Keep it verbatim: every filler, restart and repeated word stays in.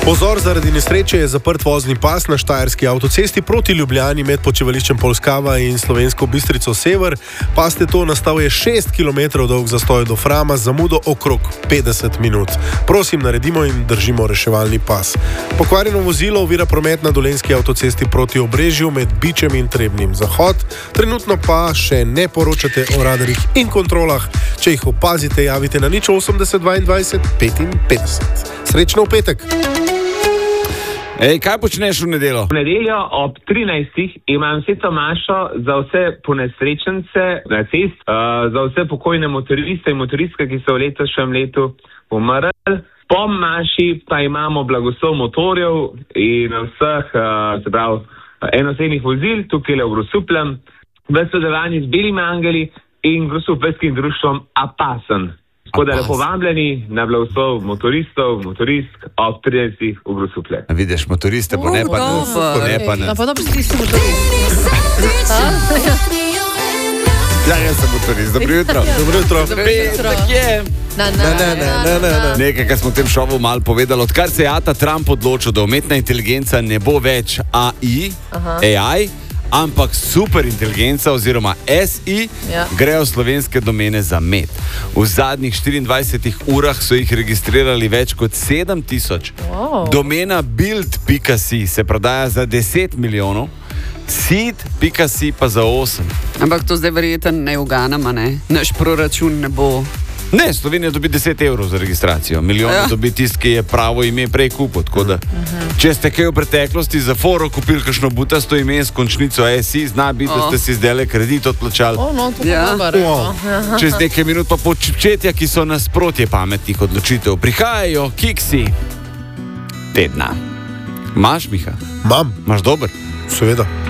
Pozor, zaradi nesreče je zaprt vozni pas na štajerski avtocesti proti Ljubljani med počivališčem Polskava in Slovensko Bistrico Sever. Pas te to nastal je šest kilometrov dolg zastoj do Frama z zamudo okrog petdeset minut. Prosim, naredimo in držimo reševalni pas. Pokvarjeno vozilo ovira promet na dolenjski avtocesti proti Obrežju med Bičem in Trebnjem zahod. Trenutno pa še ne poročate o radarjih in kontrolah. Če jih opazite, javite na nič osemdeset dvaindvajset petinpetdeset. Srečno v petek! Ej, kaj počneš v nedeljo? V nedeljo ob trinajstih imam sveto mašo za vse ponesrečence na cest, uh, za vse pokojne motoriste in motoristke, ki so v letošnjem letu umrli. Po maši pa imamo blagoslov motorjev in vseh, uh, se pravi, enoosebnih vozil, tukaj le v Grosupljem, v sodelovanju z Belimi angeli in grosupljskim društvom Apasen. Tako da lepo vabljeni na blagoslov motoristov, motoristk ob trinajstih v Grosuplje. Vidiš, motoriste po ne pa ne. Po ne pa ne. Pa dobro, si ti motorist. Ja, jaz sem motorist. Dobro jutro. Dobro jutro. Petek je. Na, na, na, na, na, na. Nekaj, kar smo v tem šovu malo povedali. Odkar se je Ata Trump odločil, da umetna inteligenca ne bo več A I, A I, ampak superinteligenca oziroma S I, ja. Grejo slovenske domene za med. V zadnjih štiriindvajsetih urah so jih registrirali več kot sedem tisoč. Wow. Domena build pika si se prodaja za deset milijonov, seed pika si pa za osem. Ampak to zdaj verjetno ne uganama, ne? Naš proračun ne bo... Ne, Slovenija dobi deset evrov za registracijo. Milijon ja. dobi tist, ki je pravo ime prej kupil. Tako da, uh-huh. če ste kaj v preteklosti za foro kupili kakšno butasto ime s končnico S I, zna biti, oh. da ste si zdaj kredit odplačali. Oh, no, to ja. dobar, oh. Čez nekaj minut pa početja, ki so nasprotje pametnih odločitev. Prihajajo kiksi tedna. Maš, Miha? Mam. Maš dober? Seveda.